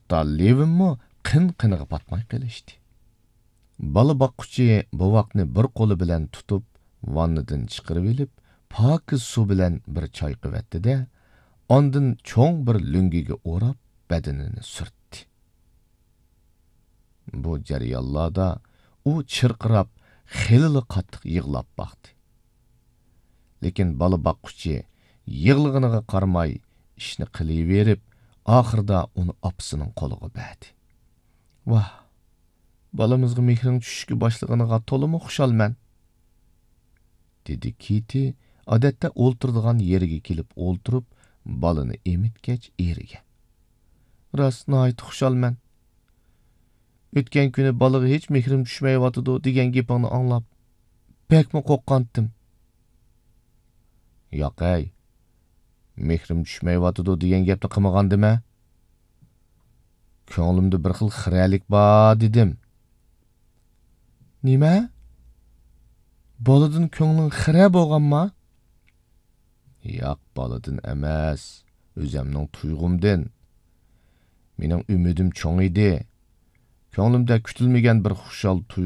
Hatto Levinmi qin-qiniga patmay qilishdi. Bola boqquchi bu vaqtni bir qo'li bilan tutib, vannadan chiqarib olib, pokiz suv bilan bir choy qivatdi-da, ondan cho'ng bir lungiga o'rab, badanini surtdi. Bu jarayonlarda u chirqirab, xilli qattiq yig'lab baqdi. Lekin bola boqquchi yig'lig'iga qaramay ishni qilaverib, oxirida uni opasining qo'liga berdi. Vah, balamizga mehring tushishga boshlaganiga to'liq xushalman, dedi Kiti, odatda o'ltiradigan yeriga kelib o'ltirib, balani emitgach eriga. Rost nihoyat xushalman. O'tgan kuni balaga hech mehrim tushmayotidi degan gapingni anglab, bakmi qo'rqqandim. Yo'q ey, mehrim tushmayotidi degan gapni qilmagandimmi? Ko'nglimda bir xil xiralik bor dedim. Nima? Boladan ko'ngling xira bo'lganmi? Yo'q, boladan emas, o'zimning tuyg'umdan. Mening umidim cho'ng edi. Ko'nglimda kutilmagan bir xushal